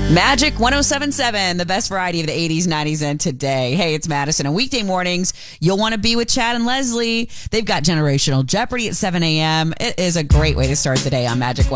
Magic 107.7, the best variety of the 80s, 90s, and today. Hey, it's Madison. And weekday mornings, you'll want to be with Chad and Leslie. They've got Generational Jeopardy at 7 a.m. It is a great way to start the day on Magic